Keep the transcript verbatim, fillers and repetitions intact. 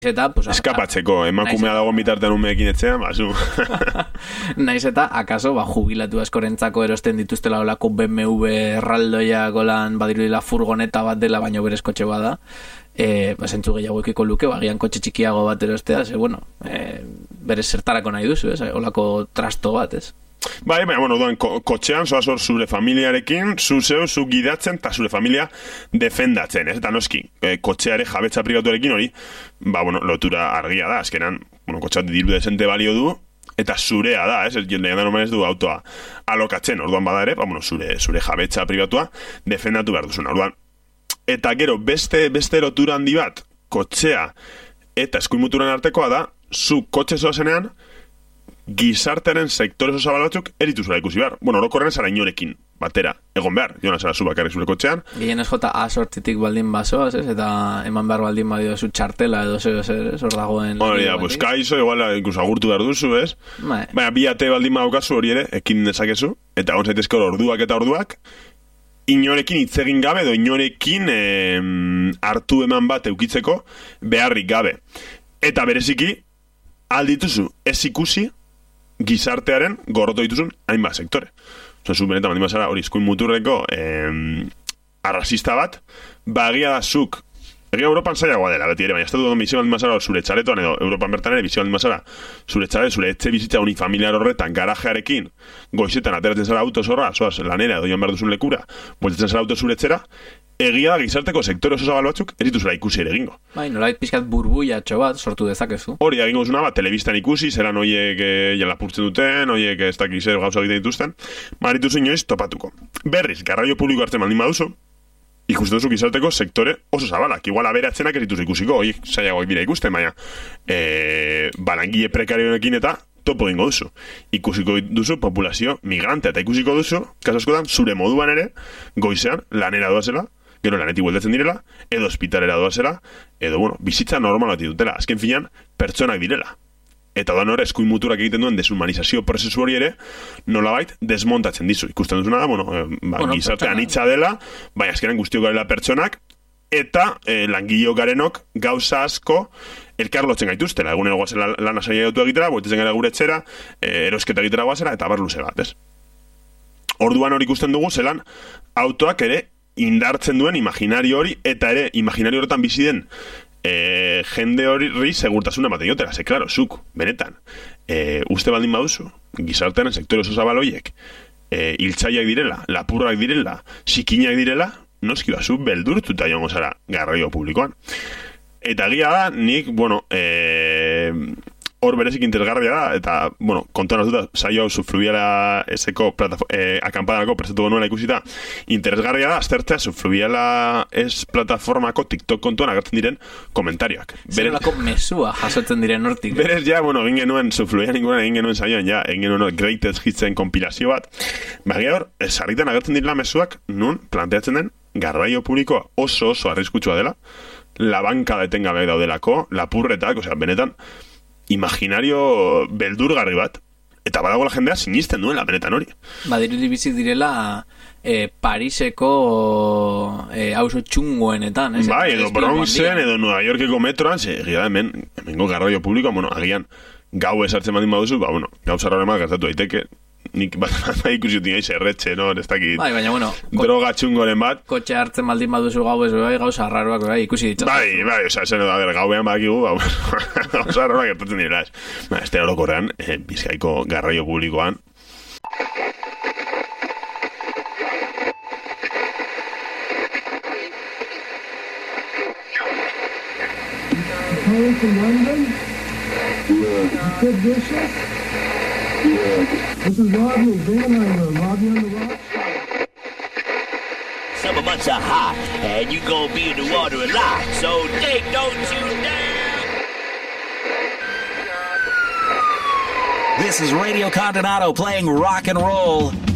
Eta, pues, eskapatzeko, emakumea dago bitartean umeekin etxean, basu. Naiz eta, akaso, ba, jubilatu askorentzako erosten dituztela olako B M W erraldoia golan badirudila furgoneta bat dela, baino berez kotxe bada, e, ba, zentzu gehiago ekiko luke, bagian kotxe txikiago bat erostea, ze, bueno, e, berez zertarako nahi duzu, ez? Olako trasto bat, ez? Bai, baina, bueno, duan, ko kotxean, zoaz hor zure familiarekin, zu zeu, zu gidatzen, eta zure familia defendatzen, ez? Eta noski, e, kotxeare jabetza pribatuarekin hori, ba, bueno, lotura argia da, azkenan, bueno, kotxeat diru desente balio du, eta zurea da, ez? Jende da normal ez du autoa alokatzen, orduan bada ere, ba, bueno, zure, zure jabetza pribatua defendatu behar duzuna, orduan. Eta gero, beste, beste lotura handi bat, kotxea eta eskuimuturan artekoa da, zu kotxe zoazenean, gizartearen sektore oso zabal batzuk erituzula ikusi behar. Bueno, orokorren zara inorekin batera egon behar. Jona zara zu bakarrik zure kotxean. Gien ez jota A sortzitik baldin basoaz, ez? Eta eman behar baldin badio zu txartela edo zeo zer, ez? Hor dagoen... Hori da, pues kaizo, igual incluso agurtu behar duzu, ez? Baina, bi ate baldin badaukazu hori ere, ekin dezakezu, eta hon zaitezke hor orduak eta orduak, inorekin hitzegin gabe, edo inorekin eh, hartu eman bat eukitzeko beharrik gabe. Eta bereziki, aldituzu ez ikusi gizartearen gorroto dituzun hainbat sektore. Oso, zu benetan baldin bazara hori izkuin muturreko eh, arrasista bat, bagia da zuk, egia Europan zailagoa dela, beti ere, baina estatu duen bizio baldin bazara zure txaretoan, edo Europan bertan ere bizio baldin bazara zure txare, zure etxe bizitza unifamiliar horretan, garajearekin, goizetan ateratzen zara auto zorra, zoaz lanera, edo joan behar duzun lekura, bueltatzen zara auto zure etxera, egia da gizarteko sektore oso zabal batzuk ez dituzela ikusi ere egingo. Bai, nolait pixkat burbuiatxo bat sortu dezakezu. Hori egingo zuna bat, telebistan ikusi, zelan oiek e, lapurtzen duten, oiek ez dakiz zer gauza egiten dituzten, marituzu inoiz topatuko. Berriz, garraio publiko hartzen baldin baduzu, ikusten duzu gizarteko sektore oso zabalak. Igual aberatzenak ez dituzu ikusiko, oiek zaiagoak bira ikusten, baina e, balangile prekarioekin eta topo egingo duzu. Ikusiko duzu populazio migrante, eta ikusiko duzu, kaso askotan, zure moduan ere, goizean, lanera doazela, gero lanetik bueltatzen direla, edo ospitalera doazela, edo, bueno, bizitza normal bat ditutela. Azken finean, pertsonak direla. Eta doan hor, eskuin muturak egiten duen deshumanizazio prozesu hori ere, nolabait desmontatzen dizu. Ikusten duzuna da, bueno, eh, ba, bueno, gizarte anitza dela, bai, azkenan guztiok garela pertsonak, eta eh, langileo garenok gauza asko elkarlotzen gaituztela. Egunero guazela lana saia dutu egitera, bueltetzen gara gure etxera, eh, erosketa egitera guazela, eta bar luze bat, ez? Orduan hori ikusten dugu, zelan autoak ere indartzen duen imaginario hori, eta ere imaginario horretan bizi den e, jende hori segurtasuna ematen diotela. Ze, klaro, zuk, benetan, e, uste baldin baduzu, gizartearen sektore oso zabal horiek, e, hiltzaiak direla, lapurrak direla, sikinak direla, noski bazu beldurtuta joango zara garraio publikoan. Eta egia da, nik, bueno, e, hor berezik interesgarria da, eta, bueno, kontuan azuta, saio hau zu fluviala eseko eh, akampadako prestatu genuela ikusita, interesgarria da, aztertzea zu fluviala es plataformako TikTok kontuan agertzen diren komentarioak. Zerolako mesua jasotzen diren hortik. Berez, ja, bueno, egin genuen, zu fluviala ninguna egin genuen saioan, ja, egin genuen greatest hitsen kompilazio bat, baina hor, sarritan agertzen direla mesuak, nun, planteatzen den, garraio publikoa oso oso arriskutsua dela, la banka detengabe daudelako, lapurretak, osea, benetan, imaginario beldurgarri bat, eta badago la jendea sinisten duela benetan hori. Badirudi bizi direla eh, Pariseko eh, auzo txungoenetan, ez? Bai, edo Bronxen, edo Nueva Yorkeko metroan, ze, egia da, hemen, hemengo garraio publiko, bueno, agian, gau esartzen badin baduzu, ba, bueno, gau zarra horrema gertatu daiteke, nik bat bat ikusi dut nioiz erretxe, no? Ez dakit, bai, baina, bueno, droga txungoren bat. Kotxe hartzen baldin baduzu gau ez, bai, gauza arraroak, bai, ikusi ditzat. Bai, bai, oza, zen, a ber, gauean badakigu, ba, gauza arraroak gertatzen dira, ez. Ba, este orokorrean, eh, Bizkaiko garraio publikoan. This is Rodney, Vanheimer, Rodney on the rock. Summer months are hot, and you gon' be in the water a lot, so dig, don't you dare! This is Radio Condonado playing rock and roll.